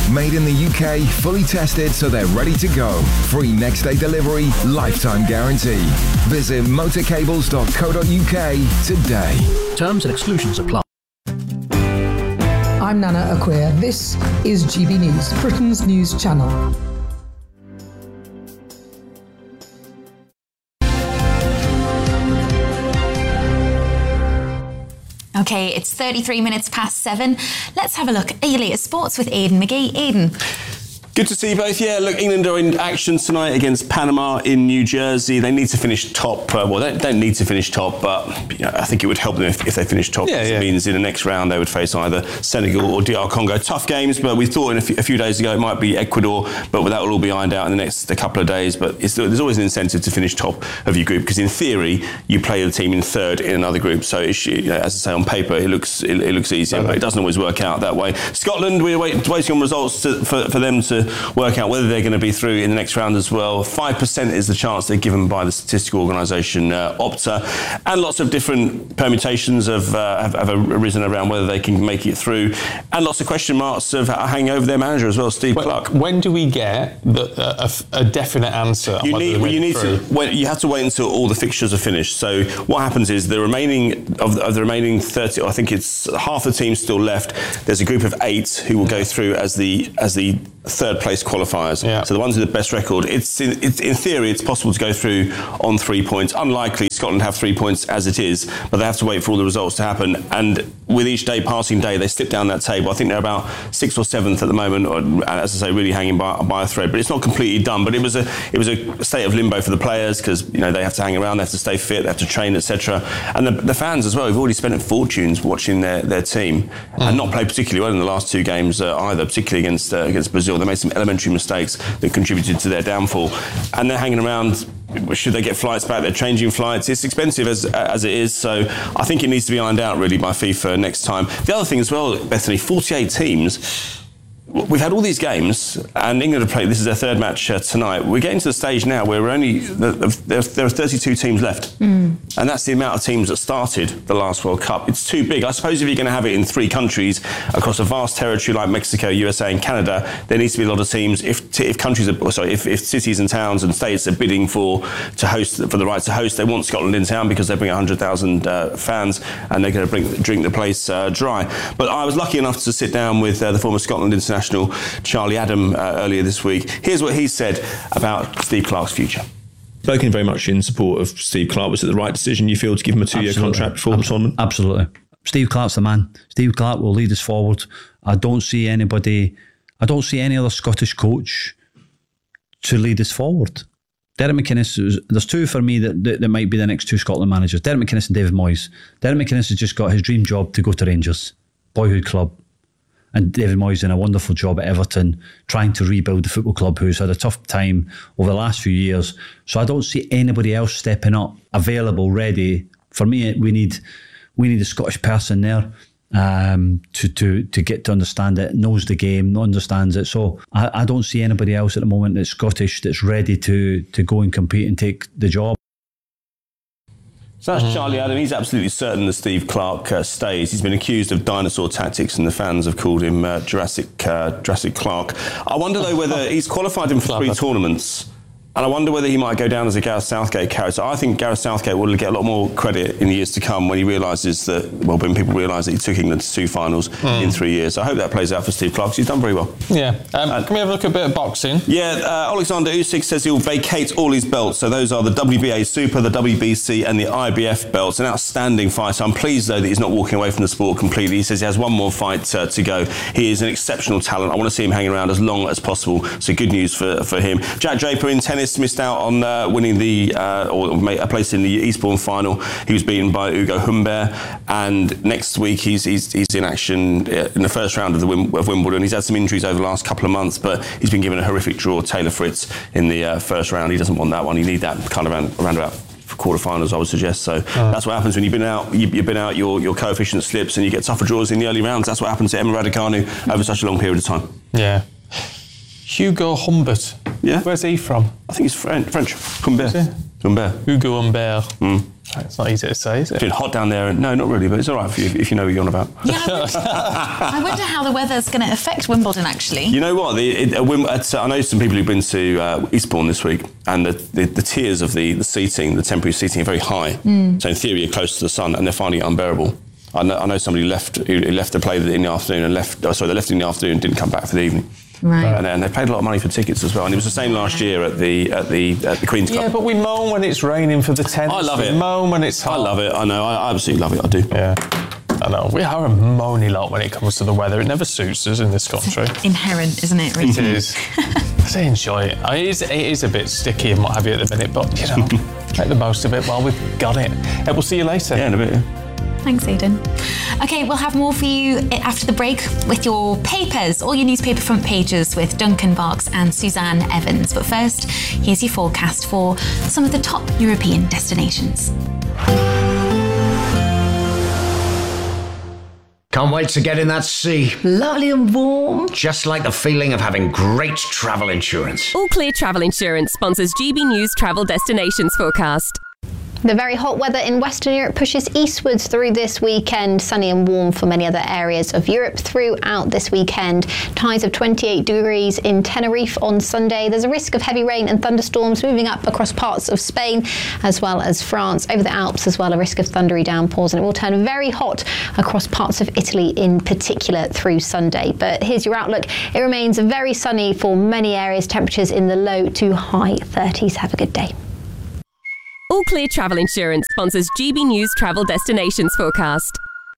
Made in the UK, fully tested so they're ready to go. Free next day delivery, lifetime guarantee. Visit motorcables.co.uk today. Terms and exclusions apply. I'm Nana Acquia. This is GB News, Britain's news channel. Okay, it's 33 minutes past 7. Let's have a look at your latest sports with Aidan McGee. Aidan. Good to see you both. Yeah, look, England are in action tonight against Panama in New Jersey. They need to finish top. They don't need to finish top, but I think it would help them if they finish top. It means in the next round they would face either Senegal or DR Congo. Tough games, but we thought a few days ago it might be Ecuador, but that will all be ironed out in the next couple of days. But there's always an incentive to finish top of your group, because in theory you play the team in third in another group. So as I say, on paper it looks easier, but it doesn't always work out that way. Scotland, we're waiting on results for them to work out whether they're going to be through in the next round as well. 5% is the chance they're given by the statistical organisation Opta, and lots of different permutations have arisen around whether they can make it through, and lots of question marks have hanging over their manager as well, Steve Clarke. When do we get a definite answer? You have to wait until all the fixtures are finished. So what happens is the remaining 30, I think it's half the team still left. There's a group of 8 who will go through as the third place qualifiers. Yeah. So the ones with the best record, it's in theory it's possible to go through on 3 points. Unlikely Scotland have 3 points as it is, but they have to wait for all the results to happen. And with each passing day, they slip down that table. I think they're about 6th or 7th at the moment, or, as I say, really hanging by a thread. But it's not completely done. But it was a state of limbo for the players, because they have to hang around, they have to stay fit, they have to train, etc. And the fans as well have already spent fortunes watching their team and not played particularly well in the last 2 games either, particularly against Brazil. They made some elementary mistakes that contributed to their downfall, and they're hanging around. Should they get flights back? They're changing flights. It's expensive as it is, so I think it needs to be ironed out really by FIFA next time. The other thing as well, Bethany, 48 teams. We've had all these games, and England have played. This is their third match tonight. We're getting to the stage now where there are 32 teams left, and that's the amount of teams that started the last World Cup. It's too big. I suppose if you're going to have it in 3 countries across a vast territory like Mexico, USA, and Canada, there needs to be a lot of teams. If cities and towns and states are bidding for the right to host, they want Scotland in town because they bring 100,000 fans, and they're going to drink the place dry. But I was lucky enough to sit down with the former Scotland international Charlie Adam earlier this week. Here's what he said about Steve Clarke's future. Spoken very much in support of Steve Clarke. Was it the right decision, you feel, to give him a 2-year contract before the tournament? Absolutely. Steve Clarke's the man. Steve Clarke will lead us forward. I don't see any other Scottish coach to lead us forward. Derek McInnes, there's 2 for me that might be the next 2 Scotland managers. Derek McInnes and David Moyes. Derek McInnes has just got his dream job to go to Rangers, boyhood club. And David Moyes done a wonderful job at Everton, trying to rebuild the football club, who's had a tough time over the last few years. So I don't see anybody else stepping up, available, ready. For me, we need a Scottish person there to get to understand it, knows the game, understands it. So I don't see anybody else at the moment that's Scottish, that's ready to go and compete and take the job. So that's Charlie Adam. He's absolutely certain that Steve Clarke stays. He's been accused of dinosaur tactics, and the fans have called him Jurassic Clarke. I wonder, though, whether he's qualified him for 3 tournaments. And I wonder whether he might go down as a Gareth Southgate character. I think Gareth Southgate will get a lot more credit in the years to come when when people realise that he took England to 2 finals in 3 years. I hope that plays out for Steve Clarke. He's done very well. Yeah. Can we have a look at a bit of boxing? Yeah. Alexander Usyk says he'll vacate all his belts. So those are the WBA Super, the WBC and the IBF belts. An outstanding fighter. I'm pleased, though, that he's not walking away from the sport completely. He says he has one more fight to go. He is an exceptional talent. I want to see him hanging around as long as possible. So good news for him. Jack Draper in tennis missed out on winning a place in the Eastbourne final. He was beaten by Ugo Humbert, and next week he's in action in the first round of Wimbledon. He's had some injuries over the last couple of months, but he's been given a horrific draw, Taylor Fritz, in the first round. He doesn't want that one. You need that kind of around about quarterfinals, I would suggest. So that's what happens when you've been out. Your coefficient slips and you get tougher draws in the early rounds. That's what happens to Emma Raducanu over such a long period of time. Yeah. Hugo Humbert. Yeah. Where's he from? I think he's French. Humbert. Humbert. Hugo Humbert. It's not easy to say, is it? It's been hot down there. And, no, not really, but it's all right for you if you know what you're on about. Yeah, I wonder how the weather's going to affect Wimbledon, actually. You know what? I know some people who've been to Eastbourne this week, and the tiers of the seating, the temporary seating, are very high. So in theory, you're close to the sun, and they're finding it unbearable. I know somebody who left to play in the afternoon and they left in the afternoon and didn't come back for the evening. Right. And they paid a lot of money for tickets as well. And it was the same last year at the Queen's Club. Yeah, but we moan when it's raining for the tennis. I love it. We moan when it's hot. I love it. I know. I absolutely love it. I do. Yeah. I know. We are a moany lot when it comes to the weather. It never suits us in this country. Inherent, isn't it, really? It is. I enjoy it. It is a bit sticky and what have you at the minute, but, make the most of it while we've got it. We'll see you later. Yeah, in a bit, yeah. Thanks, Aidan. Okay, we'll have more for you after the break with your papers, all your newspaper front pages with Duncan Barks and Suzanne Evans. But first, here's your forecast for some of the top European destinations. Can't wait to get in that sea. Lovely and warm. Just like the feeling of having great travel insurance. All Clear Travel Insurance sponsors GB News Travel Destinations Forecast. The very hot weather in Western Europe pushes eastwards through this weekend. Sunny and warm for many other areas of Europe throughout this weekend. Highs of 28 degrees in Tenerife on Sunday. There's a risk of heavy rain and thunderstorms moving up across parts of Spain as well as France. Over the Alps as well, a risk of thundery downpours, and it will turn very hot across parts of Italy in particular through Sunday. But here's your outlook. It remains very sunny for many areas. Temperatures in the low to high 30s. Have a good day. All Clear Travel Insurance sponsors GB News Travel Destinations Forecast.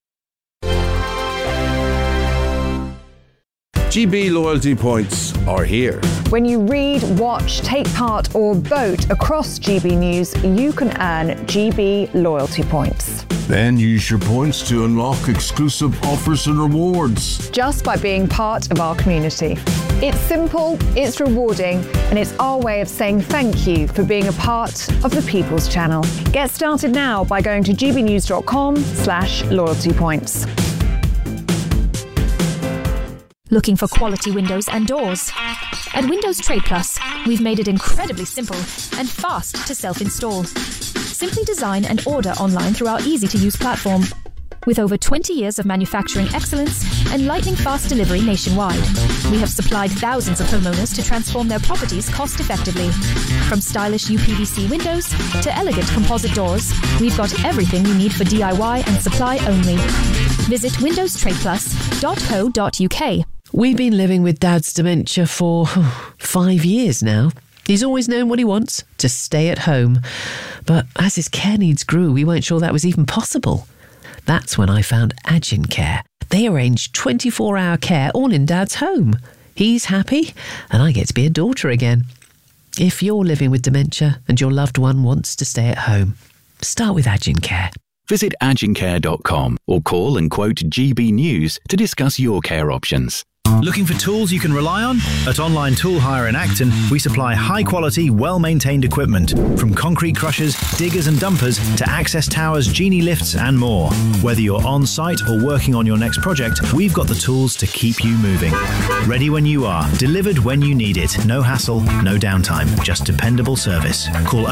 GB loyalty points are here. When you read, watch, take part or vote across GB News, you can earn GB loyalty points. Then use your points to unlock exclusive offers and rewards. Just by being part of our community. It's simple, it's rewarding, and it's our way of saying thank you for being a part of the People's Channel. Get started now by going to gbnews.com/loyalty points. Looking for quality windows and doors? At Windows Trade Plus, we've made it incredibly simple and fast to self-install. Simply design and order online through our easy-to-use platform. With over 20 years of manufacturing excellence and lightning-fast delivery nationwide, we have supplied thousands of homeowners to transform their properties cost-effectively. From stylish UPVC windows to elegant composite doors, we've got everything you need for DIY and supply only. Visit windowstradeplus.co.uk. We've been living with Dad's dementia for 5 years now. He's always known what he wants, to stay at home. But as his care needs grew, we weren't sure that was even possible. That's when I found Agincare. They arrange 24-hour care all in Dad's home. He's happy, and I get to be a daughter again. If you're living with dementia and your loved one wants to stay at home, start with Agincare. Visit agincare.com or call and quote GB News to discuss your care options. Looking for tools you can rely on? At Online Tool Hire in Acton, we supply high-quality, well-maintained equipment, from concrete crushers, diggers and dumpers to access towers, genie lifts and more. Whether you're on-site or working on your next project, we've got the tools to keep you moving. Ready when you are, delivered when you need it. No hassle, no downtime, just dependable service. Call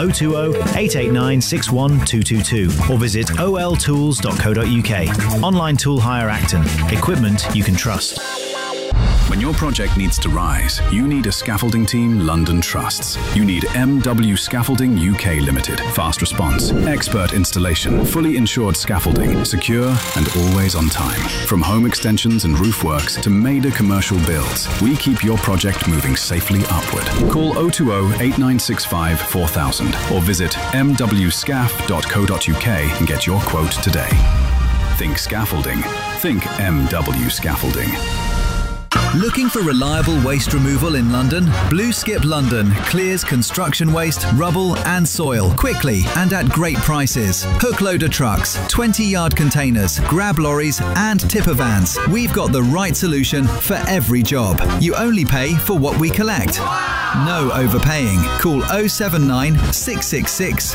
020-889-61222 or visit oltools.co.uk. Online Tool Hire Acton. Equipment you can trust. When your project needs to rise, you need a scaffolding team London trusts. You need MW Scaffolding UK Limited. Fast response, expert installation, fully insured scaffolding, secure and always on time. From home extensions and roof works to major commercial builds, we keep your project moving safely upward. Call 020-8965 4000 or visit mwscaf.co.uk and get your quote today. Think scaffolding. Think MW Scaffolding. Looking for reliable waste removal in London? Blue Skip London clears construction waste, rubble and soil quickly and at great prices. Hook loader trucks, 20-yard containers, grab lorries and tipper vans. We've got the right solution for every job. You only pay for what we collect. No overpaying. Call 079 666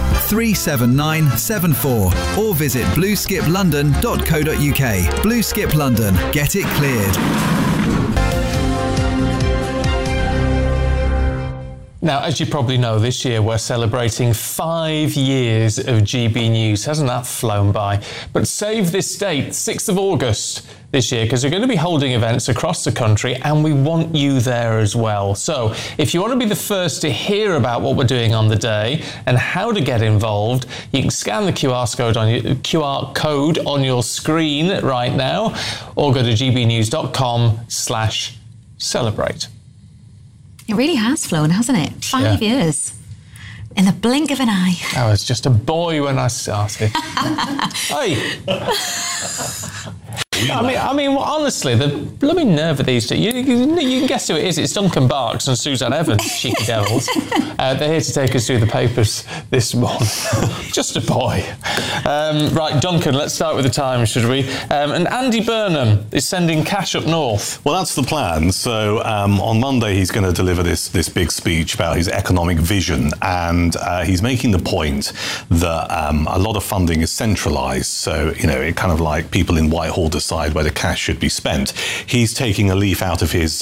37974 or visit blueskiplondon.co.uk. Blue Skip London. Get it cleared. Now, as you probably know, this year we're celebrating 5 years of GB News. Hasn't that flown by? But save this date, 6th of August this year, because we're going to be holding events across the country and we want you there as well. So if you want to be the first to hear about what we're doing on the day and how to get involved, you can scan the QR code on your screen right now, or go to gbnews.com/celebrate. It really has flown, hasn't it? 5 years. In the blink of an eye. I was just a boy when I started. Hey! I mean, well, honestly, the blooming nerve of these two. You can guess who it is. It's Duncan Barks and Suzanne Evans, cheeky devils. They're here to take us through the papers this morning. Just a boy. Right, Duncan, let's start with the Times, should we? And Andy Burnham is sending cash up north. Well, that's the plan. So on Monday, he's going to deliver this big speech about his economic vision, and he's making the point that a lot of funding is centralised. So, it kind of like people in Whitehall decide where the cash should be spent. He's taking a leaf out of his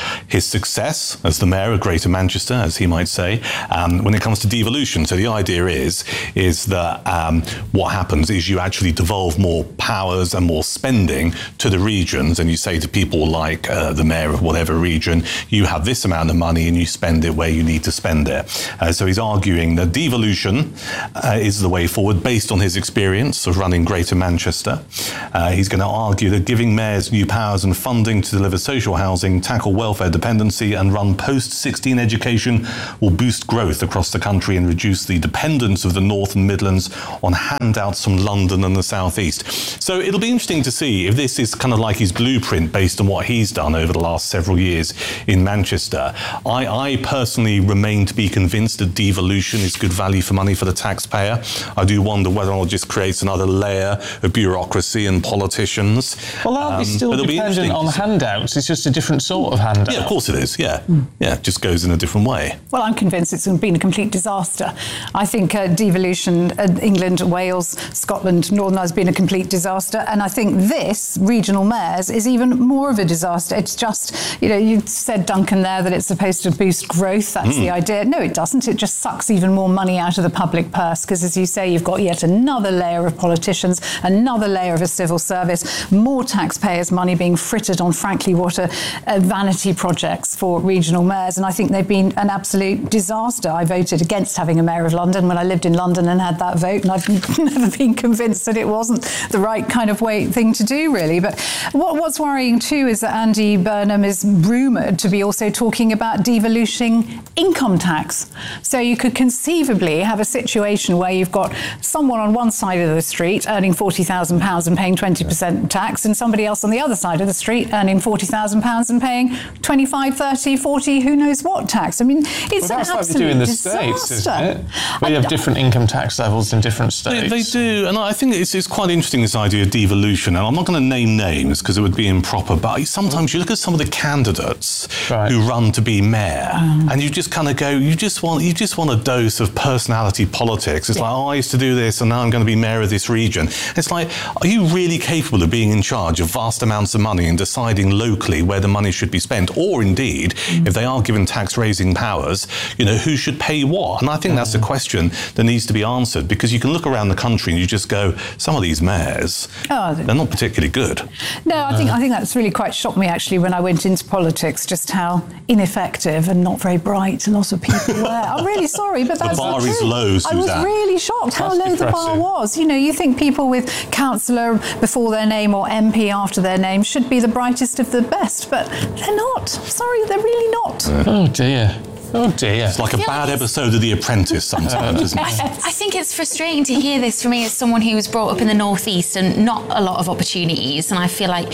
success as the mayor of Greater Manchester, as he might say, when it comes to devolution. So the idea is that what happens is you actually devolve more powers and more spending to the regions, and you say to people like the mayor of whatever region, you have this amount of money and you spend it where you need to spend it. So he's arguing that devolution is the way forward based on his experience of running Greater Manchester. He's going to argue that giving mayors new powers and funding to deliver social housing, tackle welfare dependency and run post-16 education will boost growth across the country and reduce the dependence of the North and Midlands on handouts from London and the South East. So it'll be interesting to see if this is kind of like his blueprint based on what he's done over the last several years in Manchester. I personally remain to be convinced that devolution is good value for money for the taxpayer. I do wonder whether or not it just creates another layer of bureaucracy and politicians. Well, that'll be still dependent on handouts. It's just a different sort of handout. Yeah, of course it is. Yeah, it just goes in a different way. Well, I'm convinced it's been a complete disaster. I think devolution, England, Wales, Scotland, Northern Ireland has been a complete disaster. And I think this, regional mayors, is even more of a disaster. It's just, you said, Duncan, there that it's supposed to boost growth. That's the idea. No, it doesn't. It just sucks even more money out of the public purse because, as you say, you've got yet another layer of politicians, another layer of a civil service, more taxpayers' money being frittered on, frankly, what are vanity projects for regional mayors. And I think they've been an absolute disaster. I voted against having a mayor of London when I lived in London and had that vote, and I've never been convinced that it wasn't the right kind of thing to do, really. But what's worrying too is that Andy Burnham is rumoured to be also talking about devolutioning income tax. So you could conceivably have a situation where you've got someone on one side of the street earning £40,000 and paying 20% tax, and somebody else on the other side of the street earning £40,000 and paying 25, 30, 40, who knows what tax. I mean, it's an absolute disaster. That's like we do in the States, isn't it? We have different income tax levels in different states. They do, and I think it's quite interesting, this idea of devolution. And I'm not going to name names because it would be improper, but sometimes you look at some of the candidates who run to be mayor, and you just kind of go, you just want a dose of personality politics. It's like, I used to do this, and now I'm going to be mayor of this region. It's like, are you really capable of being in charge of vast amounts of money and deciding locally where the money should be spent? Or indeed, if they are given tax-raising powers, who should pay what? And I think that's a question that needs to be answered, because you can look around the country and you just go, some of these mayors, they're not particularly good. No, I think that's really quite shocked me, actually, when I went into politics, just how ineffective and not very bright a lot of people were. I'm really sorry, but that's the bar is low, Suzanne. I was really shocked how low the bar was. You think people with councillor before their name or MP after their name should be the brightest of the best, but they're not. Sorry, they're really not. Oh dear. Oh dear. It's like a bad episode of The Apprentice sometimes, isn't it? I think it's frustrating to hear this for me as someone who was brought up in the North East and not a lot of opportunities, and I feel like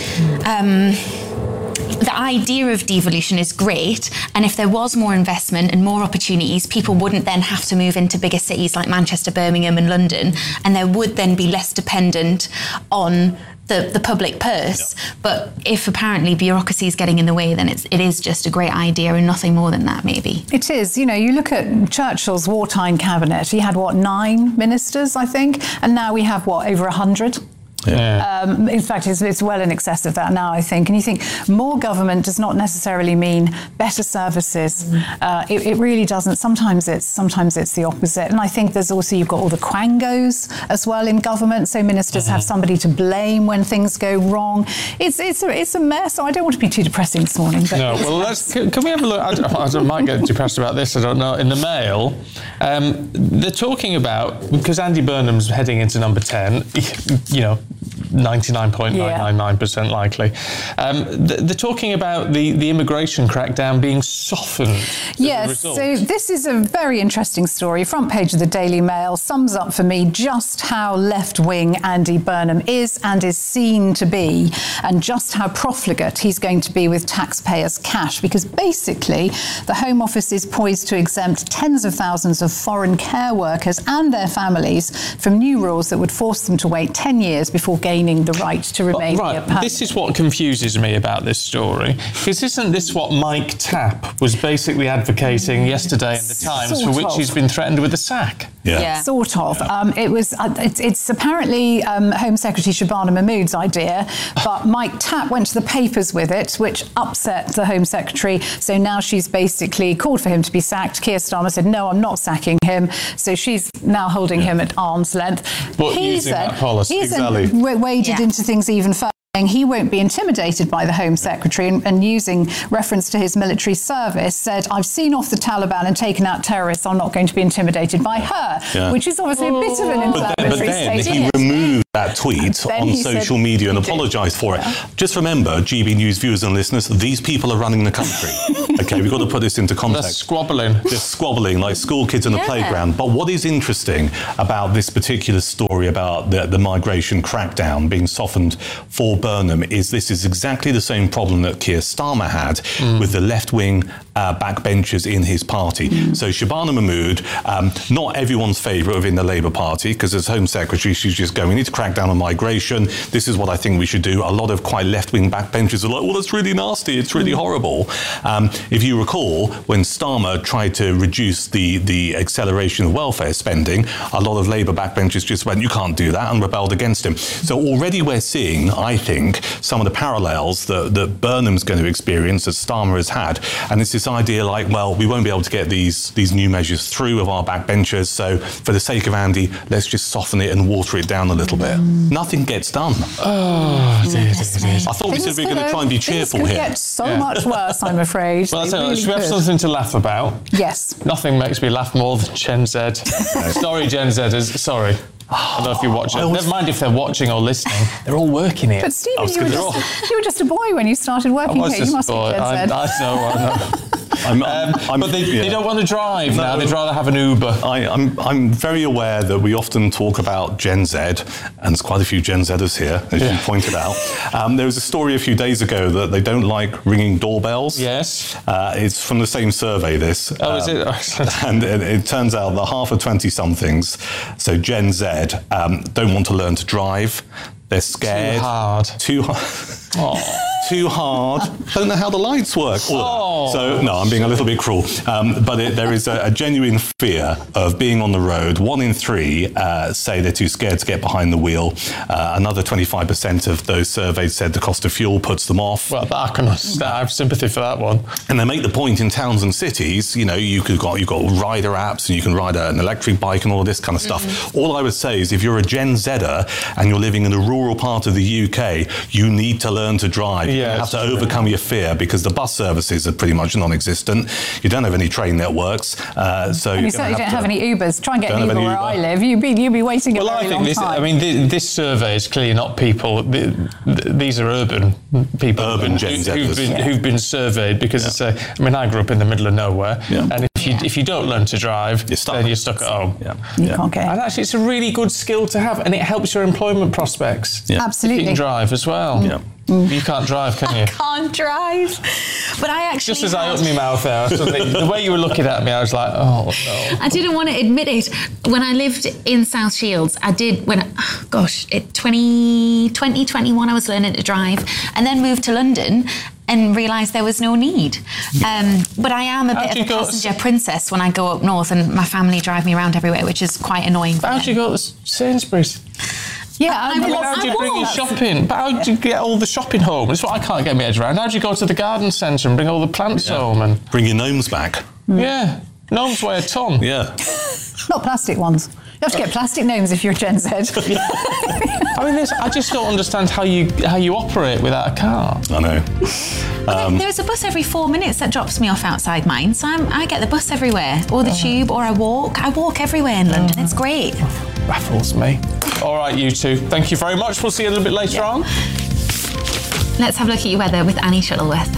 the idea of devolution is great, and if there was more investment and more opportunities, people wouldn't then have to move into bigger cities like Manchester, Birmingham and London, and there would then be less dependent on the public purse. But if apparently bureaucracy is getting in the way, then it is just a great idea and nothing more than that, maybe. It is. You look at Churchill's wartime cabinet. He had, 9 ministers, I think, and now we have, over 100? In fact, it's well in excess of that now, I think. And you think more government does not necessarily mean better services. It really doesn't. Sometimes it's the opposite. And I think there's also, you've got all the quangos as well in government. So ministers have somebody to blame when things go wrong. It's a mess. I don't want to be too depressing this morning. But no, well, can we have a look? I might get depressed about this, I don't know. In the Mail, they're talking about, because Andy Burnham's heading into number 10, 99.999% likely. They're talking about the immigration crackdown being softened. Yes, so this is a very interesting story. Front page of the Daily Mail sums up for me just how left-wing Andy Burnham is and is seen to be, and just how profligate he's going to be with taxpayers' cash, because basically the Home Office is poised to exempt tens of thousands of foreign care workers and their families from new rules that would force them to wait 10 years before gaining the right to remain here permanently. This is what confuses me about this story, because isn't this what Mike Tapp was basically advocating yesterday in the Times, for which he's been threatened with a sack? Sort of. It's apparently Home Secretary Shabana Mahmood's idea, but Mike Tapp went to the papers with it, which upset the Home Secretary. So now she's basically called for him to be sacked. Keir Starmer said, no, I'm not sacking him. So she's now holding him at arm's length. But using that policy, waded into things even further. He won't be intimidated by the Home Secretary, and using reference to his military service, said, I've seen off the Taliban and taken out terrorists. I'm not going to be intimidated by her, which is obviously a bit of an inflammatory statement. But then he removed that tweet on social media and apologised for it. Just remember, GB News viewers and listeners, these people are running the country. Okay, we've got to put this into context. They're squabbling. Just squabbling like school kids in the playground. But what is interesting about this particular story about the migration crackdown being softened for Burnham is this is exactly the same problem that Keir Starmer had with the left-wing backbenchers in his party. So Shabana Mahmood, not everyone's favourite within the Labour Party, because as Home Secretary, she's just going, we need to crack down on migration. This is what I think we should do. A lot of quite left-wing backbenchers are like, well, that's really nasty. It's really horrible. If you recall, when Starmer tried to reduce the acceleration of welfare spending, a lot of Labour backbenchers just went, you can't do that, and rebelled against him. So already we're seeing, I think, some of the parallels that Burnham's going to experience as Starmer has had. And it's this idea like, well, we won't be able to get these new measures through of our backbenchers, so for the sake of Andy, let's just soften it and water it down a little bit. Nothing gets done. Oh, dear. I thought we said we were going to try and be cheerful here. Things could get so much worse, I'm afraid. Well, should we have something to laugh about? Yes. Nothing makes me laugh more than Gen Z. Sorry, Gen Zers. Sorry. I don't know if you watch it. Never mind if they're watching or listening. They're all working here. But Stephen, you were just a boy when you started working here. You must be Gen Z. I know. But they don't want to drive now. They'd rather have an Uber. I'm very aware that we often talk about Gen Z, and there's quite a few Gen Zers here, as you pointed out. There was a story a few days ago that they don't like ringing doorbells. Yes. It's from the same survey, this. Oh, is it? And it turns out that half of 20-somethings, so Gen Z, don't want to learn to drive. They're scared. Too hard. Don't know how the lights work. So, no, I'm being a little bit cruel. But there is a genuine fear of being on the road. 1 in 3 say they're too scared to get behind the wheel. Another 25% of those surveyed said the cost of fuel puts them off. Well, I can understand. I have sympathy for that one. And they make the point in towns and cities, you've got rider apps and you can ride an electric bike and all this kind of stuff. All I would say is if you're a Gen Zer and you're living in a rural part of the UK, you need to learn to drive. You have to overcome your fear because the bus services are pretty much non-existent. You don't have any train networks. So and you certainly don't have any Ubers. Try and get an Uber where I live. You'd be waiting a very long time. This survey is clearly not people. These are urban people. Urban Gen Zers. Who've been surveyed because I grew up in the middle of nowhere. And if you don't learn to drive, then you're stuck at home. You can't get. And actually, it's a really good skill to have, and it helps your employment prospects. Absolutely. You can drive as well. You can't drive, can you? I can't drive. But I actually Just as I opened my mouth there, the way you were looking at me, I was like, oh, no. I didn't want to admit it. When I lived in South Shields, I did, 2021, I was learning to drive, and then moved to London and realised there was no need. But I am a bit of a passenger princess when I go up north, and my family drive me around everywhere, which is quite annoying. How'd you go to Sainsbury's? Yeah, how do you bring your shopping? But how do you get all the shopping home? That's what I can't get my head around. How do you go to the garden centre and bring all the plants home? And bring your gnomes back. Yeah, gnomes weigh a ton. Yeah. Not plastic ones. You have to get plastic gnomes if you're Gen Z. I mean, I just don't understand how you operate without a car. I know. There's a bus every 4 minutes that drops me off outside mine, so I get the bus everywhere, or the tube, or I walk. I walk everywhere in London. It's great. Baffles me. All right, you two. Thank you very much. We'll see you a little bit later on. Let's have a look at your weather with Annie Shuttleworth.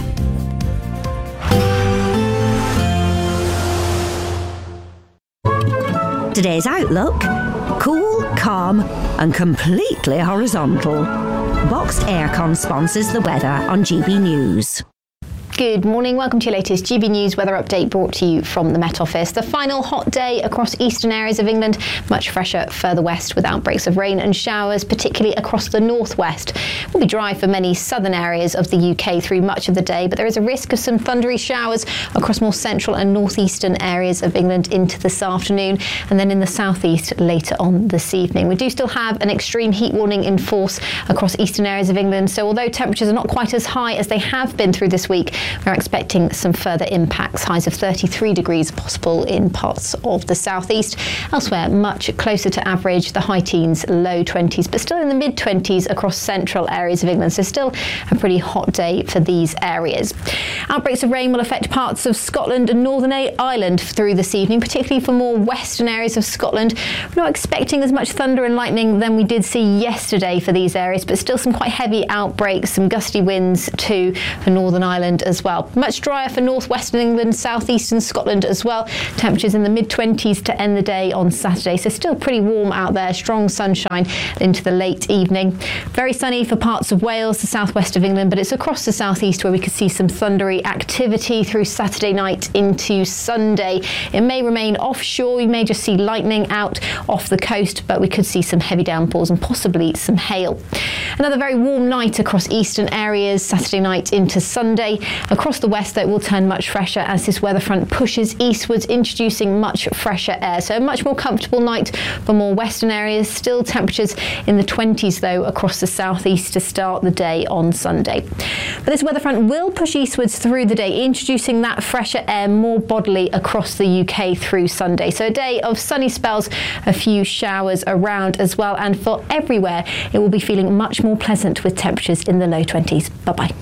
Today's outlook: cool, calm and completely horizontal. Boxed Aircon sponsors the weather on GB News. Good morning, welcome to your latest GB News weather update brought to you from the Met Office. The final hot day across eastern areas of England, much fresher further west with outbreaks of rain and showers, particularly across the northwest. It will be dry for many southern areas of the UK through much of the day, but there is a risk of some thundery showers across more central and northeastern areas of England into this afternoon, and then in the southeast later on this evening. We do still have an extreme heat warning in force across eastern areas of England, so although temperatures are not quite as high as they have been through this week, we're expecting some further impacts. Highs of 33 degrees possible in parts of the southeast. Elsewhere, much closer to average, the high teens, low 20s, but still in the mid 20s across central areas of England. So still a pretty hot day for these areas. Outbreaks of rain will affect parts of Scotland and Northern Ireland through this evening, particularly for more western areas of Scotland. We're not expecting as much thunder and lightning than we did see yesterday for these areas, but still some quite heavy outbreaks, some gusty winds too for Northern Ireland as well. Much drier for northwestern England, southeastern Scotland as well. Temperatures in the mid-20s to end the day on Saturday, so still pretty warm out there. Strong sunshine into the late evening. Very sunny for parts of Wales, the southwest of England, but it's across the southeast where we could see some thundery activity through Saturday night into Sunday. It may remain offshore. We may just see lightning out off the coast, but we could see some heavy downpours and possibly some hail. Another very warm night across eastern areas, Saturday night into Sunday. Across the west, though, it will turn much fresher as this weather front pushes eastwards, introducing much fresher air. So a much more comfortable night for more western areas. Still temperatures in the 20s, though, across the southeast to start the day on Sunday. But this weather front will push eastwards through the day, introducing that fresher air more bodily across the UK through Sunday. So a day of sunny spells, a few showers around as well, and for everywhere, it will be feeling much more pleasant with temperatures in the low 20s. Bye-bye.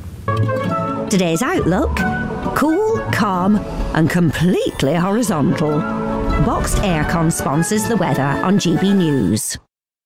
Today's outlook: cool, calm and completely horizontal. Boxed Aircon sponsors the weather on GB News.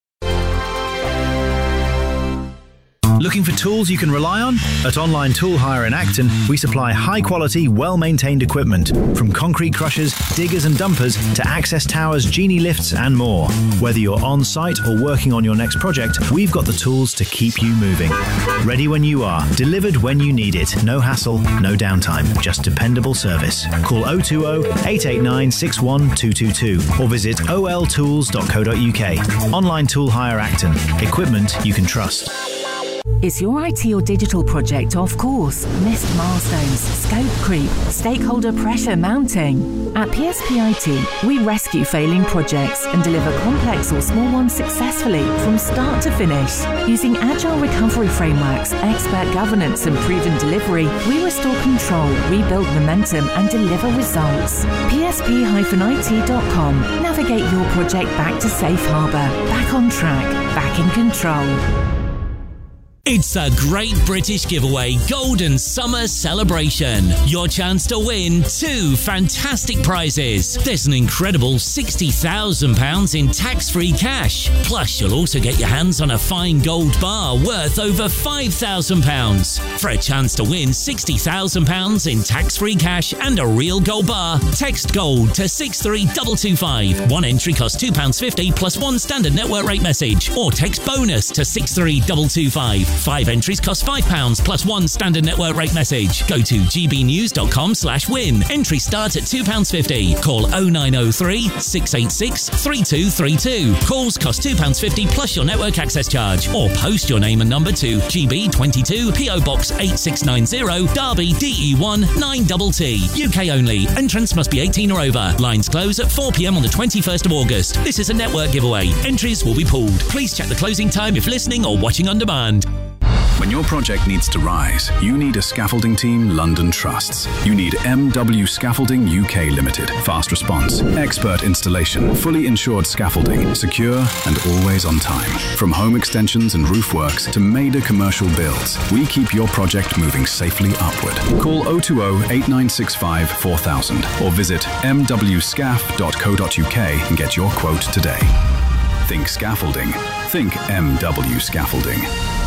Looking for tools you can rely on? At Online Tool Hire in Acton, we supply high-quality, well-maintained equipment, from concrete crushers, diggers and dumpers to access towers, genie lifts and more. Whether you're on-site or working on your next project, we've got the tools to keep you moving. Ready when you are, delivered when you need it. No hassle, no downtime, just dependable service. Call 020-889-61222 or visit oltools.co.uk. Online Tool Hire Acton. Equipment you can trust. Is your IT or digital project off course? Missed milestones, scope creep, stakeholder pressure mounting? At PSP IT, we rescue failing projects and deliver complex or small ones successfully from start to finish. Using agile recovery frameworks, expert governance and proven delivery, we restore control, rebuild momentum and deliver results. PSP-IT.com. Navigate your project back to safe harbour, back on track, back in control. It's a Great British Giveaway Golden Summer Celebration. Your chance to win 2 fantastic prizes. There's an incredible £60,000 in tax-free cash. Plus, you'll also get your hands on a fine gold bar worth over £5,000. For a chance to win £60,000 in tax-free cash and a real gold bar, text GOLD to 63225. One entry costs £2.50 plus one standard network rate message. Or text BONUS to 63225. 5 entries cost £5 plus 1 standard network rate message. Go to gbnews.com/win. Entries start at £2.50. Call 0903 686 3232. Calls cost £2.50 plus your network access charge. Or post your name and number to GB22 PO Box 8690 Derby DE1 9TT. UK only. Entrance must be 18 or over. Lines close at 4 p.m. on the 21st of August. This is a network giveaway. Entries will be pooled. Please check the closing time if listening or watching on demand. When your project needs to rise, you need a scaffolding team London trusts. You need MW Scaffolding UK Limited. Fast response, expert installation, fully insured scaffolding, secure and always on time. From home extensions and roof works to major commercial builds, we keep your project moving safely upward. Call 020 8965 4000 or visit mwscaf.co.uk and get your quote today. Think scaffolding. Think MW Scaffolding.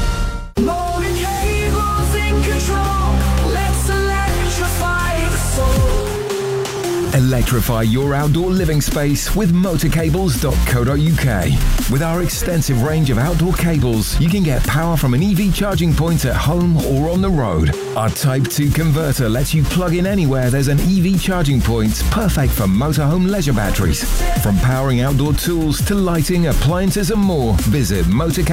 Molded cables in control. Let's electrify the soul. Electrify your outdoor living space with motorcables.co.uk. With our extensive range of outdoor cables, you can get power from an EV charging point at home or on the road. Our Type 2 converter lets you plug in anywhere there's an EV charging point, perfect for motorhome leisure batteries. From powering outdoor tools to lighting, appliances and more, visit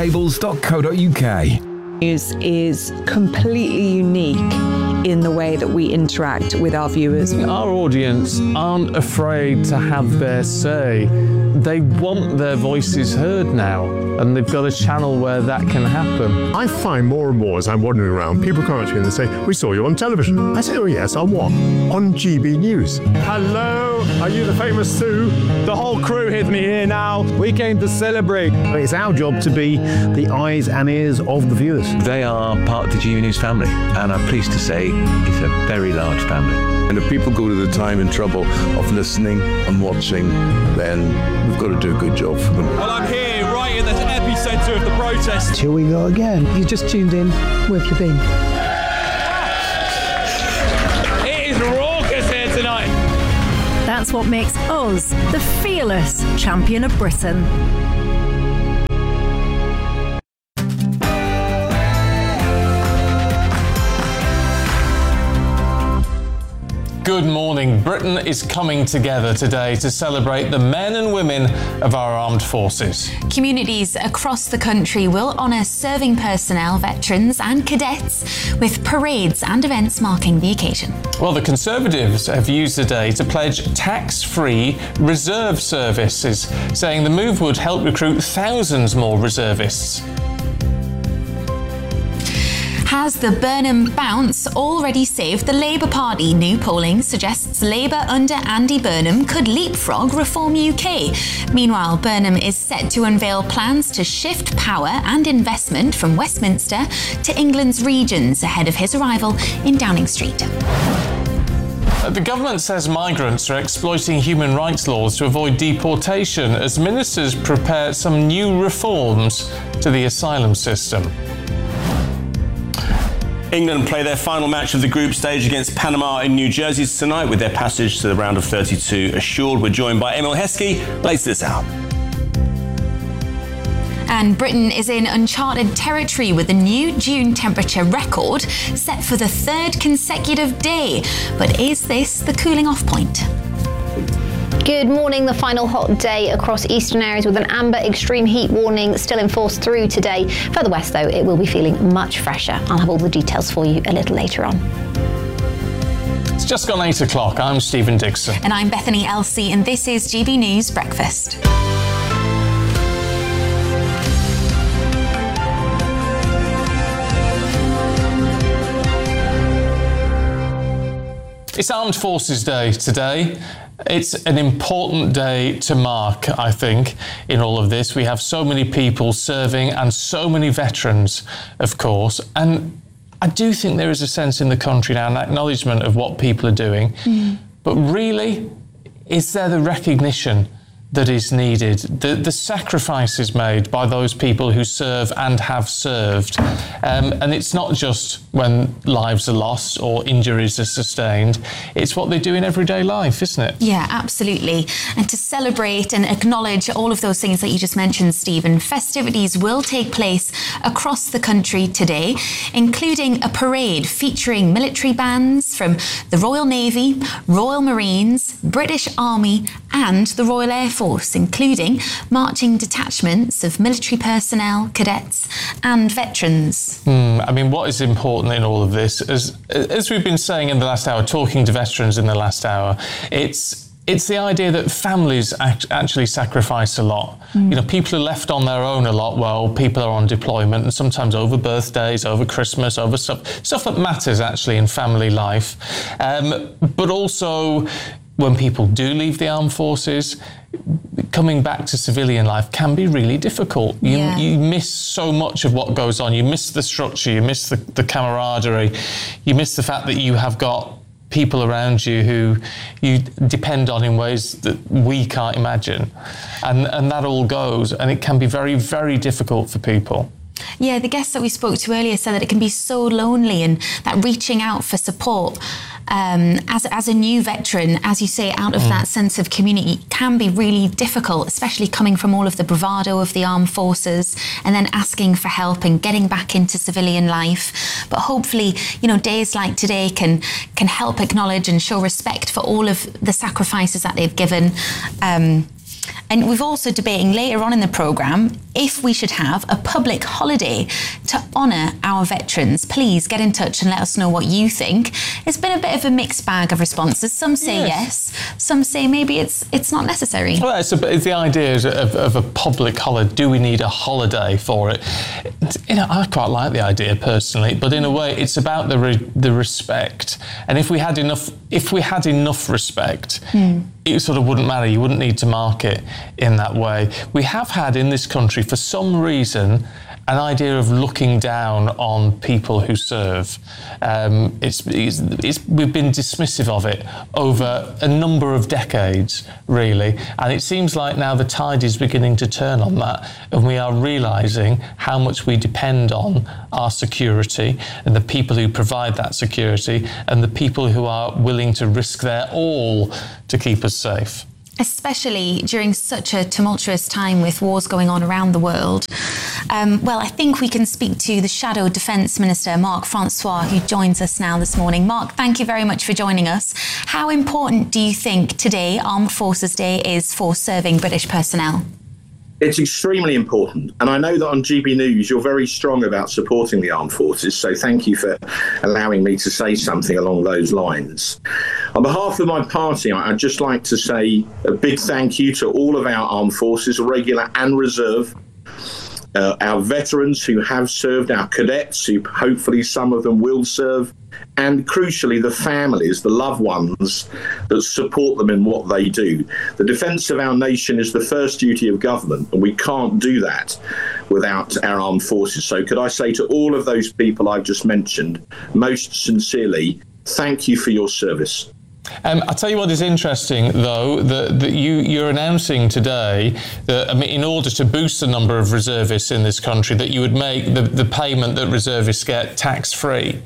motorcables.co.uk. News is completely unique in the way that we interact with our viewers. Our audience aren't afraid to have their say. They want their voices heard now, and they've got a channel where that can happen. I find more and more as I'm wandering around, people come up to me and they say, "We saw you on television." I say, "Oh yes, on what?" "On GB News." "Hello, are you the famous Sue?" "The whole crew hit me here now. We came to celebrate." It's our job to be the eyes and ears of the viewers. They are part of the GB News family, and I'm pleased to say it's a very large family. And if people go to the time and trouble of listening and watching, then we've got to do a good job for them. Well, I'm here right in the epicentre of the protest. Here we go again. You just tuned in. Where have you been? It is raucous here tonight. That's what makes us the fearless champion of Britain. Good morning. Britain is coming together today to celebrate the men and women of our armed forces. Communities across the country will honour serving personnel, veterans and cadets with parades and events marking the occasion. Well, the Conservatives have used the day to pledge tax-free reserve services, saying the move would help recruit thousands more reservists. Has the Burnham bounce already saved the Labour Party? New polling suggests Labour under Andy Burnham could leapfrog Reform UK. Meanwhile, Burnham is set to unveil plans to shift power and investment from Westminster to England's regions ahead of his arrival in Downing Street. The government says migrants are exploiting human rights laws to avoid deportation as ministers prepare some new reforms to the asylum system. England play their final match of the group stage against Panama in New Jersey tonight with their passage to the round of 32 assured. We're joined by Emil Heskey. Lays this out. And Britain is in uncharted territory with a new June temperature record set for the third consecutive day. But is this the cooling off point? Good morning. The final hot day across eastern areas with an amber extreme heat warning still in force through today. Further west, though, it will be feeling much fresher. I'll have all the details for you a little later on. It's just gone 8 o'clock. I'm Stephen Dixon. And I'm Bethany Elsey, and this is GB News Breakfast. It's Armed Forces Day today. It's an important day to mark, I think, in all of this. We have so many people serving and so many veterans, of course. And I do think there is a sense in the country now, an acknowledgement of what people are doing. But really, is there the recognition that is needed, the sacrifices made by those people who serve and have served. And it's not just when lives are lost or injuries are sustained, it's what they do in everyday life, isn't it? Yeah, absolutely. And to celebrate and acknowledge all of those things that you just mentioned, Stephen, festivities will take place across the country today, including a parade featuring military bands from the Royal Navy, Royal Marines, British Army and the Royal Air Force, including marching detachments of military personnel, cadets and veterans. I mean, what is important in all of this, as we've been saying in the last hour, talking to veterans in the last hour, it's the idea that families actually sacrifice a lot. You know, people are left on their own a lot while people are on deployment, and sometimes over birthdays, over Christmas, over stuff that matters actually in family life. But also, when people do leave the armed forces, coming back to civilian life can be really difficult. You miss so much of what goes on. You miss the structure, you miss the camaraderie, you miss the fact that you have got people around you who you depend on in ways that we can't imagine. And that all goes, and it can be very, very difficult for people. Yeah, the guest that we spoke to earlier said that it can be so lonely, and that reaching out for support as a new veteran, as you say, out of that sense of community can be really difficult, especially coming from all of the bravado of the armed forces and then asking for help and getting back into civilian life. But hopefully, you know, days like today can help acknowledge and show respect for all of the sacrifices that they've given. And we're also debating later on in the programme if we should have a public holiday to honour our veterans. Please get in touch and let us know what you think. It's been a bit of a mixed bag of responses. Some say yes, some say maybe it's not necessary. Well, it's the idea of a public holiday. Do we need a holiday for it? You know, I quite like the idea personally, but in a way, it's about the respect. And if we had enough respect, it sort of wouldn't matter. You wouldn't need to mark it in that way. We have had in this country, for some reason, an idea of looking down on people who serve. We've been dismissive of it over a number of decades, really, and it seems like now the tide is beginning to turn on that, and we are realising how much we depend on our security and the people who provide that security and the people who are willing to risk their all to keep us safe. Especially during such a tumultuous time with wars going on around the world. Well, I think we can speak to the Shadow Defence Minister, Mark Francois, who joins us now this morning. Mark, thank you very much for joining us. How important do you think today, Armed Forces Day, is for serving British personnel? It's extremely important. And I know that on GB News, you're very strong about supporting the armed forces. So thank you for allowing me to say something along those lines. On behalf of my party, I'd just like to say a big thank you to all of our armed forces, regular and reserve, our veterans who have served, our cadets who hopefully some of them will serve, and crucially the families, the loved ones that support them in what they do. The defence of our nation is the first duty of government, and we can't do that without our armed forces. So could I say to all of those people I've just mentioned, most sincerely, thank you for your service. I'll tell you what is interesting, though, that you're announcing today that, I mean, in order to boost the number of reservists in this country, that you would make the payment that reservists get tax-free.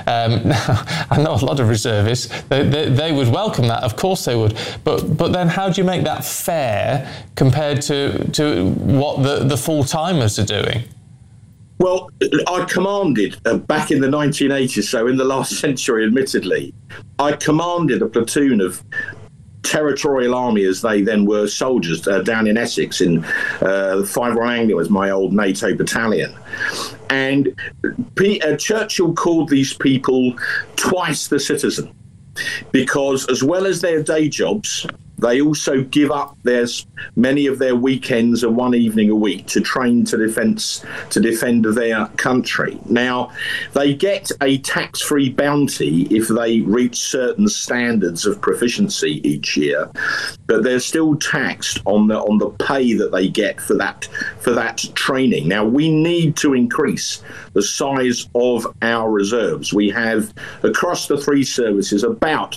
I know a lot of reservists, they would welcome that, of course they would. But then how do you make that fair compared to what the full-timers are doing? Well, I commanded back in the 1980s, so in the last century, admittedly, I commanded a platoon of Territorial Army, as they then were, soldiers down in Essex in the 5 Royal Anglia was my old NATO battalion. And Churchill called these people twice the citizen, because as well as their day jobs, they also give up many of their weekends and one evening a week to train to defend their country. Now, they get a tax-free bounty if they reach certain standards of proficiency each year, but they're still taxed on the pay that they get for that training. Now, we need to increase the size of our reserves. We have across the three services about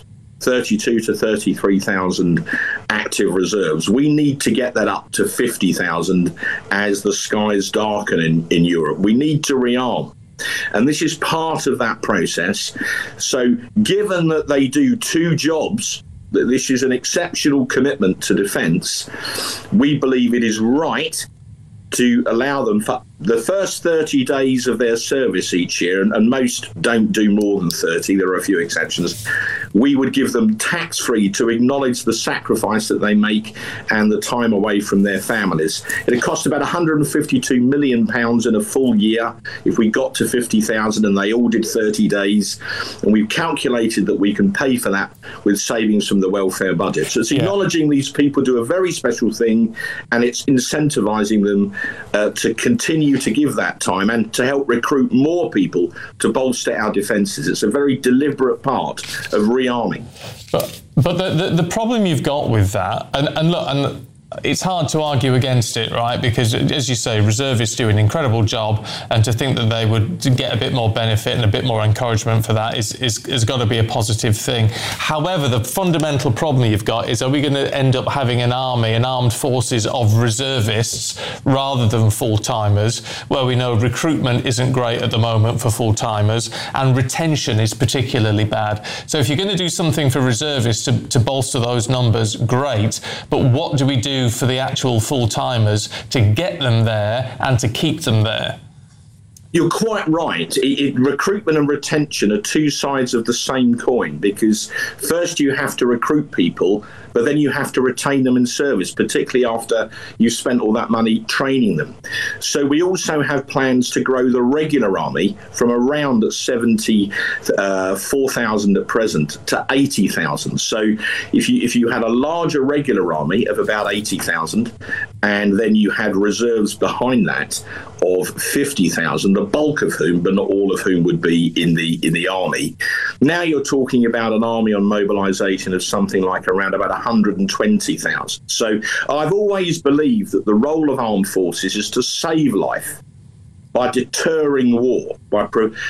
32 to 33,000 active reserves. We need to get that up to 50,000 as the skies darken in Europe. We need to rearm. And this is part of that process. So given that they do two jobs, that this is an exceptional commitment to defence, we believe it is right to allow them for the first 30 days of their service each year, and most don't do more than 30, there are a few exceptions, we would give them tax-free to acknowledge the sacrifice that they make and the time away from their families. It cost about £152 million in a full year if we got to 50,000 and they all did 30 days, and we've calculated that we can pay for that with savings from the welfare budget. So it's acknowledging these people do a very special thing, and it's incentivising them to continue to give that time and to help recruit more people to bolster our defences. It's a very deliberate part of rearming. But the problem you've got with that, and look, and it's hard to argue against it, right? Because, as you say, reservists do an incredible job, and to think that they would get a bit more benefit and a bit more encouragement for that is got to be a positive thing. However, the fundamental problem you've got is, are we going to end up having an army, an armed forces of reservists rather than full-timers, where we know recruitment isn't great at the moment for full-timers and retention is particularly bad. So if you're going to do something for reservists to bolster those numbers, great, but what do we do for the actual full-timers to get them there and to keep them there? You're quite right. Recruitment and retention are two sides of the same coin, because first you have to recruit people, but then you have to retain them in service, particularly after you've spent all that money training them. So we also have plans to grow the regular army from around 74,000 at present to 80,000. So if you had a larger regular army of about 80,000, and then you had reserves behind that of 50,000, the bulk of whom, but not all of whom, would be in the army. Now you're talking about an army on mobilisation of something like around about 120,000. So I've always believed that the role of armed forces is to save life by deterring war, by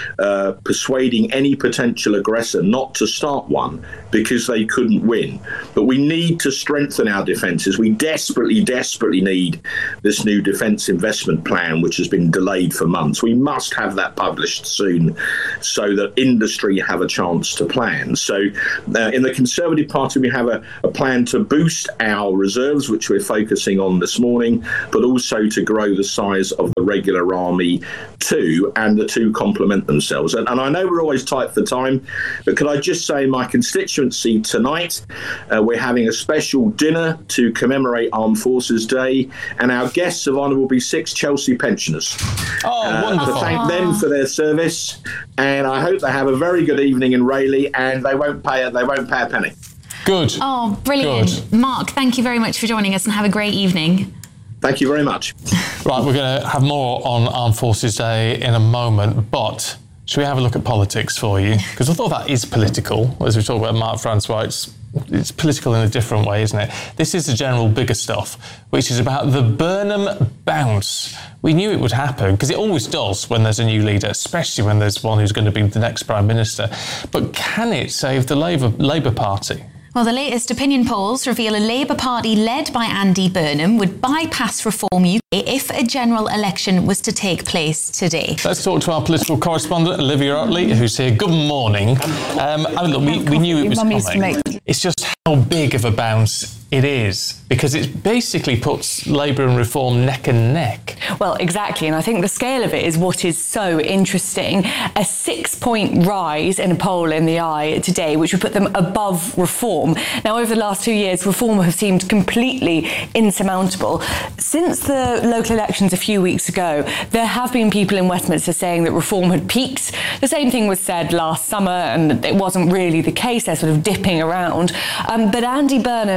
persuading any potential aggressor not to start one because they couldn't win. But we need to strengthen our defences. We desperately, desperately need this new defence investment plan, which has been delayed for months. We must have that published soon so that industry have a chance to plan. So in the Conservative Party, we have a plan to boost our reserves, which we're focusing on this morning, but also to grow the size of the regular army too, and the two complement themselves. And I know we're always tight for time, but could I just say, my constituency tonight, we're having a special dinner to commemorate Armed Forces Day, and our guests of honour will be 6 Chelsea pensioners. Oh, wonderful. To thank them for their service, and I hope they have a very good evening in Rayleigh, and they won't pay a penny. Good. Oh, brilliant. Good. Mark, thank you very much for joining us, and have a great evening. Thank you very much. Right, we're going to have more on Armed Forces Day in a moment, but should we have a look at politics for you? Because I thought that is political. As we talk about Mark Francois, it's political in a different way, isn't it? This is the general bigger stuff, which is about the Burnham bounce. We knew it would happen, because it always does when there's a new leader, especially when there's one who's going to be the next Prime Minister. But can it save the Labour Party? Well, the latest opinion polls reveal a Labour Party led by Andy Burnham would bypass Reform UK if a general election was to take place today. Let's talk to our political correspondent, Olivia Utley, who's here. Good morning. Look, we knew it was coming. It's just how big of a bounce it is, because it basically puts Labour and Reform neck and neck. Well, exactly, and I think the scale of it is what is so interesting. A 6-point rise in a poll in the Eye today, which would put them above Reform. Now, over the last 2 years, Reform have seemed completely insurmountable. Since the local elections a few weeks ago, there have been people in Westminster saying that Reform had peaked. The same thing was said last summer, and it wasn't really the case. They're sort of dipping around. But Andy Burnham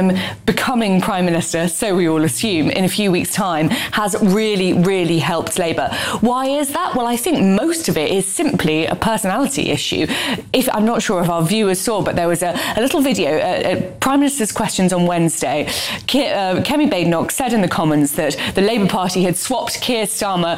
becoming Prime Minister, so we all assume, in a few weeks' time, has really, really helped Labour. Why is that? Well, I think most of it is simply a personality issue. I'm not sure if our viewers saw, but there was a little video at Prime Minister's Questions on Wednesday. Kemi Badenoch said in the Commons that the Labour Party had swapped Keir Starmer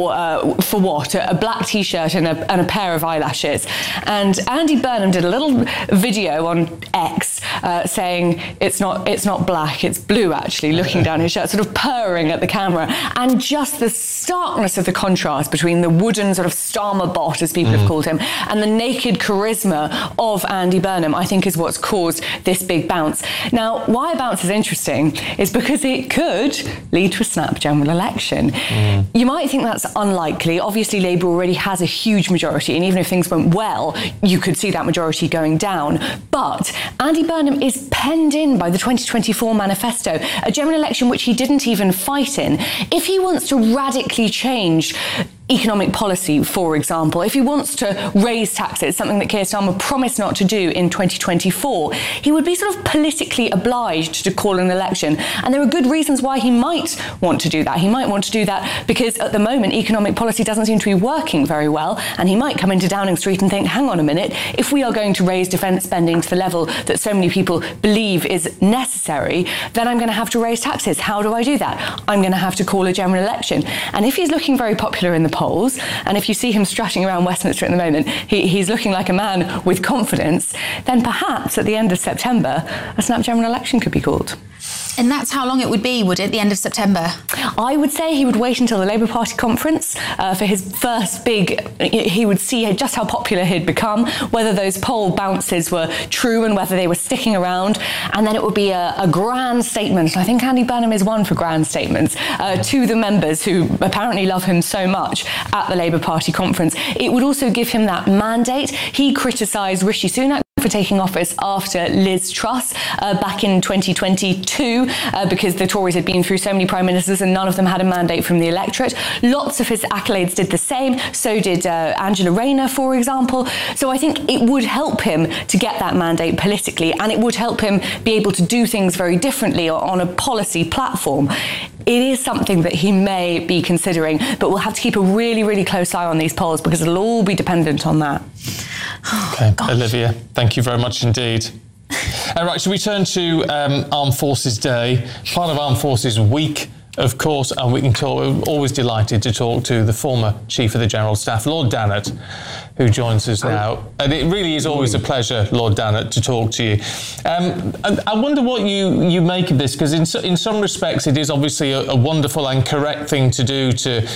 for what? A black T-shirt and a pair of eyelashes. And Andy Burnham did a little video on X saying it's not black, it's blue, actually, looking down his shirt, sort of purring at the camera. And just the starkness of the contrast between the wooden sort of Starmer bot, as people have called him, and the naked charisma of Andy Burnham, I think, is what's caused this big bounce. Now, why a bounce is interesting is because it could lead to a snap general election. You might think that's unlikely. Obviously, Labour already has a huge majority, and even if things went well, you could see that majority going down. But Andy Burnham is penned in by the 2024 manifesto, a general election which he didn't even fight in. If he wants to radically change economic policy, for example, if he wants to raise taxes, something that Keir Starmer promised not to do in 2024, he would be sort of politically obliged to call an election. And there are good reasons why he might want to do that. He might want to do that because at the moment economic policy doesn't seem to be working very well, and he might come into Downing Street and think, hang on a minute, if we are going to raise defence spending to the level that so many people believe is necessary, then I'm going to have to raise taxes. How do I do that? I'm going to have to call a general election. And if he's looking very popular in the polls, and if you see him strutting around Westminster at the moment, he's looking like a man with confidence, then perhaps at the end of September, a snap general election could be called. And that's how long it would be, would it, the end of September? I would say he would wait until the Labour Party conference for his first big... He would see just how popular he'd become, whether those poll bounces were true and whether they were sticking around, and then it would be a grand statement. I think Andy Burnham is one for grand statements to the members who apparently love him so much at the Labour Party conference. It would also give him that mandate. He criticised Rishi Sunak for taking office after Liz Truss back in 2022 because the Tories had been through so many prime ministers and none of them had a mandate from the electorate. Lots of his accolades did the same. So did Angela Rayner, for example. So I think it would help him to get that mandate politically, and it would help him be able to do things very differently on a policy platform. It is something that he may be considering, but we'll have to keep a really, really close eye on these polls because it'll all be dependent on that. Okay, Olivia, thank you very much indeed. Right, so we turn to Armed Forces Day, part of Armed Forces Week, of course, and we're always delighted to talk to the former Chief of the General Staff, Lord Dannatt, who joins us now. And it really is always a pleasure, Lord Dannatt, to talk to you. And I wonder what you make of this, because in some respects it is obviously a wonderful and correct thing to do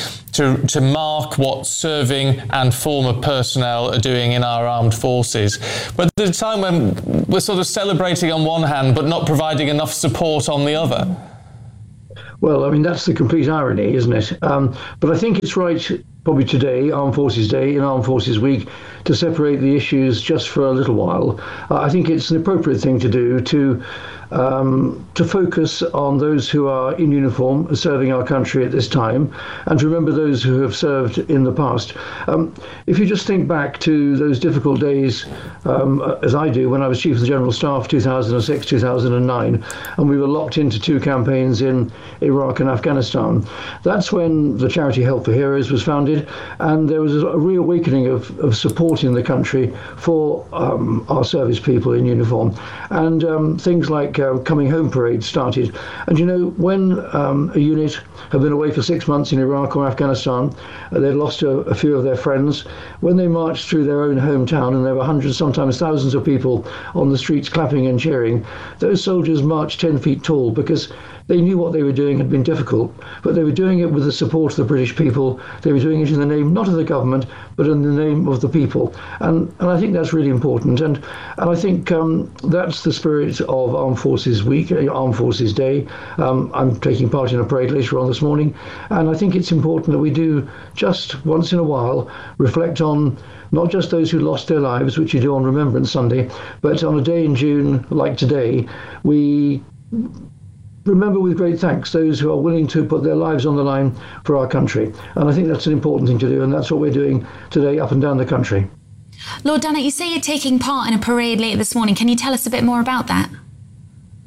to mark what serving and former personnel are doing in our armed forces. But at a time when we're sort of celebrating on one hand but not providing enough support on the other. Well, I mean, that's the complete irony, isn't it? But I think it's right, probably today, Armed Forces Day, in Armed Forces Week, to separate the issues just for a little while. I think it's an appropriate thing to do to focus on those who are in uniform serving our country at this time, and to remember those who have served in the past. If you just think back to those difficult days, as I do, when I was Chief of the General Staff, 2006, 2009, and we were locked into 2 campaigns in Iraq and Afghanistan. That's when the charity Help for Heroes was founded, and there was a reawakening of support in the country for our service people in uniform. And things like coming home parades started. And you know, when a unit had been away for 6 months in Iraq or Afghanistan, they'd lost a few of their friends. When they marched through their own hometown, and there were hundreds, sometimes thousands of people on the streets clapping and cheering, those soldiers marched 10 feet tall because they knew what they were doing had been difficult, but they were doing it with the support of the British people. They were doing it in the name, not of the government, but in the name of the people. And I think that's really important. And I think that's the spirit of Armed Forces Week, Armed Forces Day. I'm taking part in a parade later on this morning. And I think it's important that we do just once in a while reflect on not just those who lost their lives, which you do on Remembrance Sunday, but on a day in June like today, we remember with great thanks those who are willing to put their lives on the line for our country. And I think that's an important thing to do, and that's what we're doing today up and down the country. Lord Dannatt, you say you're taking part in a parade late this morning. Can you tell us a bit more about that?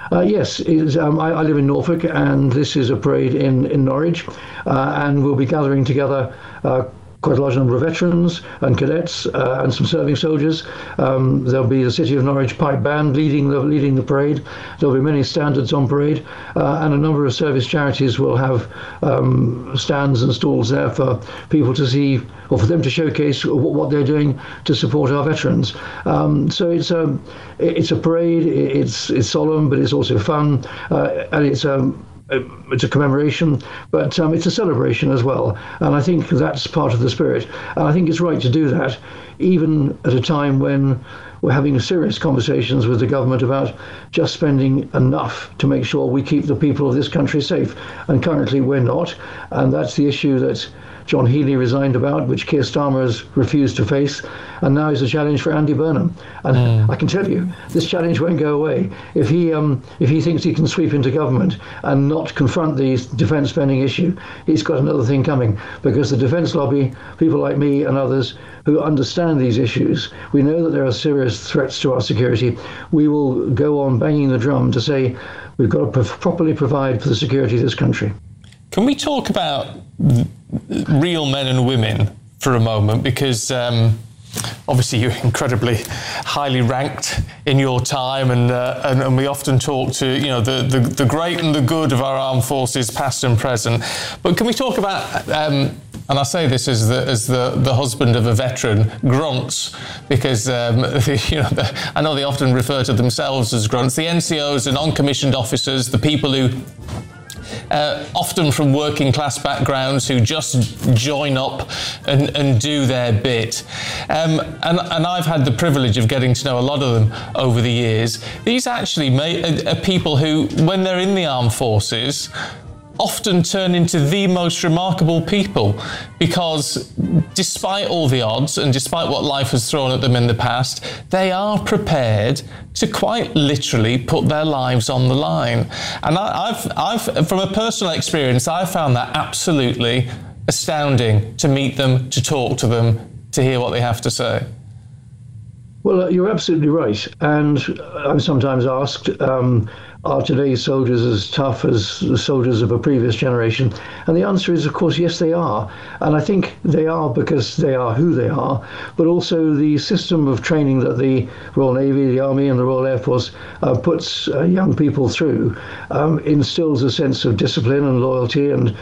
Yes, I live in Norfolk, and this is a parade in Norwich, and we'll be gathering together quite a large number of veterans and cadets and some serving soldiers. There'll be the City of Norwich Pipe Band leading the parade. There'll be many standards on parade, and a number of service charities will have stands and stalls there for people to see, or for them to showcase what they're doing to support our veterans. So it's a parade. It's solemn, but it's also fun, and it's a commemoration, but it's a celebration as well. And I think that's part of the spirit. And I think it's right to do that, even at a time when we're having serious conversations with the government about just spending enough to make sure we keep the people of this country safe. And currently we're not. And that's the issue that John Healey resigned about, which Keir Starmer has refused to face, and now is a challenge for Andy Burnham. And I can tell you, this challenge won't go away. If he thinks he can sweep into government and not confront the defence spending issue, he's got another thing coming, because the defence lobby, people like me and others who understand these issues, we know that there are serious threats to our security. We will go on banging the drum to say we've got to properly provide for the security of this country. Can we talk about real men and women for a moment? Because obviously you're incredibly highly ranked in your time, and we often talk to the great and the good of our armed forces, past and present. But can we talk about and I say this as the husband of a veteran, grunts, because I know they often refer to themselves as grunts. The NCOs, the non-commissioned officers, the people who often from working class backgrounds, who just join up and do their bit. And I've had the privilege of getting to know a lot of them over the years. These actually are people who, when they're in the armed forces, often turn into the most remarkable people, because despite all the odds and despite what life has thrown at them in the past, they are prepared to quite literally put their lives on the line. And I've from a personal experience, I found that absolutely astounding, to meet them, to talk to them, to hear what they have to say. Well, you're absolutely right. And I'm sometimes asked, are today's soldiers as tough as the soldiers of a previous generation? And the answer is, of course, yes, they are. And I think they are because they are who they are, but also the system of training that the Royal Navy, the Army and the Royal Air Force puts young people through instills a sense of discipline and loyalty and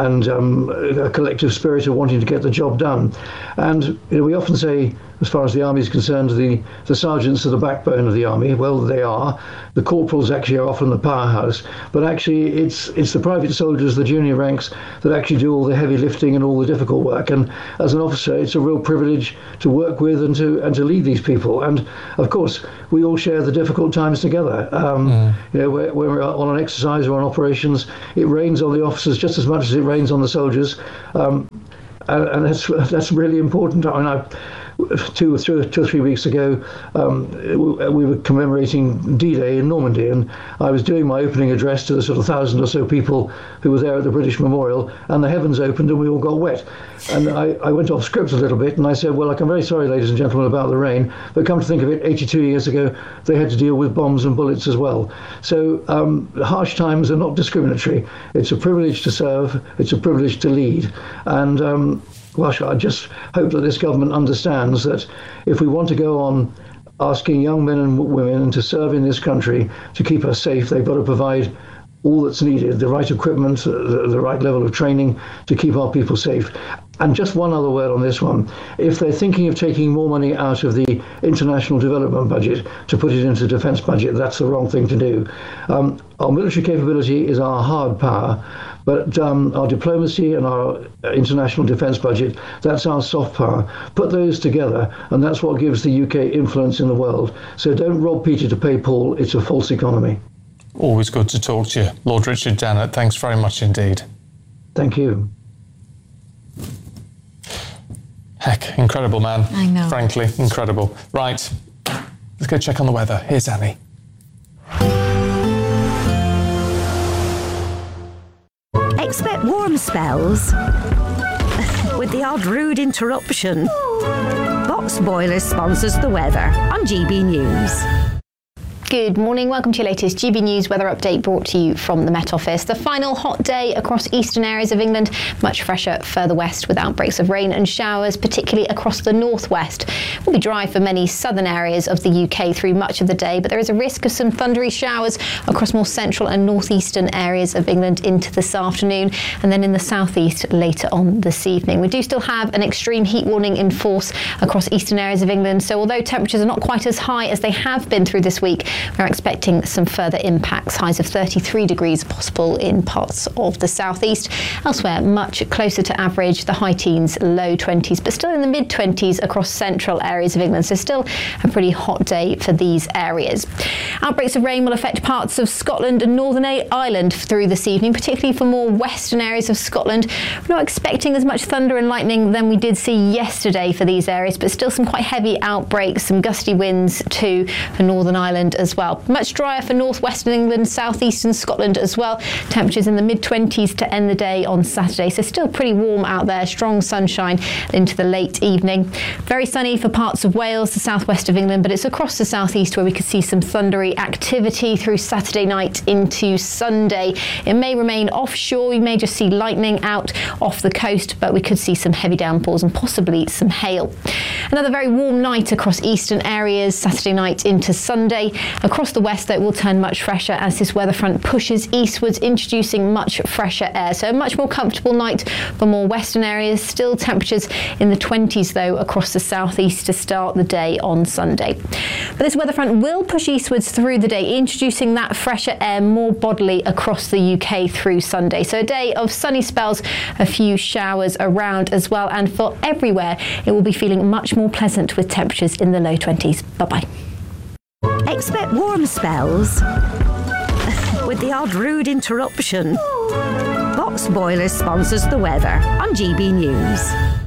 a collective spirit of wanting to get the job done. And we often say, as far as the Army is concerned, the sergeants are the backbone of the Army. Well, they are. The corporals actually are often the powerhouse, but actually it's the private soldiers, the junior ranks, that actually do all the heavy lifting and all the difficult work. And as an officer, it's a real privilege to work with and to lead these people. And of course, we all share the difficult times together. When we're on an exercise or on operations, it rains on the officers just as much as it rains on the soldiers, and that's really important. I mean, two or 3 weeks ago, we were commemorating D-Day in Normandy, and I was doing my opening address to the sort of 1,000 or so people who were there at the British Memorial, and the heavens opened and we all got wet. And I went off script a little bit, and I said, well, I'm very sorry, ladies and gentlemen, about the rain, but come to think of it, 82 years ago, they had to deal with bombs and bullets as well. So harsh times are not discriminatory. It's a privilege to serve, it's a privilege to lead. And I just hope that this government understands that if we want to go on asking young men and women to serve in this country to keep us safe, they've got to provide all that's needed, the right equipment, the right level of training to keep our people safe. And just one other word on this one. If they're thinking of taking more money out of the international development budget to put it into the defence budget, that's the wrong thing to do. Our military capability is our hard power, but our diplomacy and our international defence budget, that's our soft power. Put those together, and that's what gives the UK influence in the world. So don't rob Peter to pay Paul. It's a false economy. Always good to talk to you. Lord Richard Dannett, thanks very much indeed. Thank you. Heck, incredible man. I know. Frankly, incredible. Right, let's go check on the weather. Here's Annie. Expect warm spells with the odd rude interruption. Box Boilers sponsors the weather on GB News. Good morning. Welcome to your latest GB News weather update brought to you from the Met Office. The final hot day across eastern areas of England, much fresher further west with outbreaks of rain and showers, particularly across the northwest. It will be dry for many southern areas of the UK through much of the day, but there is a risk of some thundery showers across more central and northeastern areas of England into this afternoon, and then in the southeast later on this evening. We do still have an extreme heat warning in force across eastern areas of England, so although temperatures are not quite as high as they have been through this week, we're expecting some further impacts. Highs of 33 degrees possible in parts of the southeast. Elsewhere, much closer to average, the high teens, low 20s, but still in the mid 20s across central areas of England. So still a pretty hot day for these areas. Outbreaks of rain will affect parts of Scotland and Northern Ireland through this evening, particularly for more western areas of Scotland. We're not expecting as much thunder and lightning than we did see yesterday for these areas, but still some quite heavy outbreaks, some gusty winds too for Northern Ireland as well. Much drier for northwestern England, southeastern Scotland as well. Temperatures in the mid-20s to end the day on Saturday, so still pretty warm out there. Strong sunshine into the late evening. Very sunny for parts of Wales, the southwest of England, but it's across the southeast where we could see some thundery activity through Saturday night into Sunday. It may remain offshore. We may just see lightning out off the coast, but we could see some heavy downpours and possibly some hail. Another very warm night across eastern areas Saturday night into Sunday. Across the west, though, it will turn much fresher as this weather front pushes eastwards, introducing much fresher air. So a much more comfortable night for more western areas. Still temperatures in the 20s, though, across the southeast to start the day on Sunday. But this weather front will push eastwards through the day, introducing that fresher air more bodily across the UK through Sunday. So a day of sunny spells, a few showers around as well, and for everywhere, it will be feeling much more pleasant with temperatures in the low 20s. Bye-bye. Expect warm spells with the odd rude interruption. Box Boilers sponsors the weather on GB News.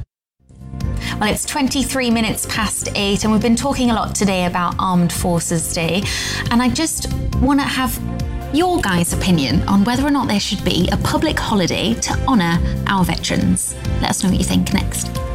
Well, it's 23 minutes past 8 and we've been talking a lot today about Armed Forces Day, and I just want to have your guys' opinion on whether or not there should be a public holiday to honour our veterans. Let us know what you think next.